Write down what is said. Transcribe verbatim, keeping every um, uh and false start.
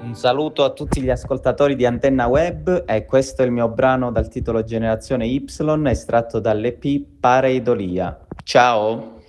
Un saluto a tutti gli ascoltatori di Antenna Web e questo è il mio brano dal titolo Generazione Y estratto dall'E P Pareidolia. Ciao!